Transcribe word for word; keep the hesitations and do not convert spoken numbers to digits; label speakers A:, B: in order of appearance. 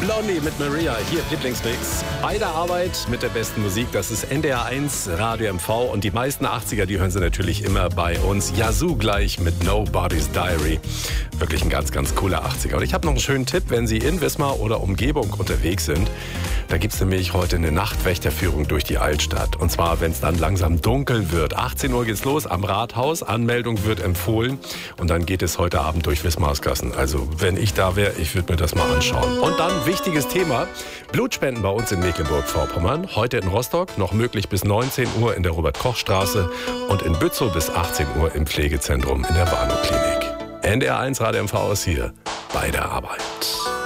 A: Blondie mit Maria, hier Lieblingsmix. Bei der Arbeit mit der besten Musik, das ist N D R eins Radio M V und die meisten achtziger, die hören Sie natürlich immer bei uns. Yazoo gleich mit Nobody's Diary. Wirklich ein ganz, ganz cooler achtziger. Und ich habe noch einen schönen Tipp, wenn Sie in Wismar oder Umgebung unterwegs sind. Da gibt es nämlich heute eine Nachtwächterführung durch die Altstadt. Und zwar, wenn es dann langsam dunkel wird. achtzehn Uhr geht's los am Rathaus. Anmeldung wird empfohlen. Und dann geht es heute Abend durch Wismarsgassen. Also, wenn ich da wäre, ich würde mir das mal anschauen. Und dann, wichtiges Thema, Blutspenden bei uns in Mecklenburg-Vorpommern. Heute in Rostock, noch möglich bis neunzehn Uhr in der Robert-Koch-Straße und in Bützow bis achtzehn Uhr im Pflegezentrum in der Warnow-Klinik. N D R eins Radio M V ist hier bei der Arbeit.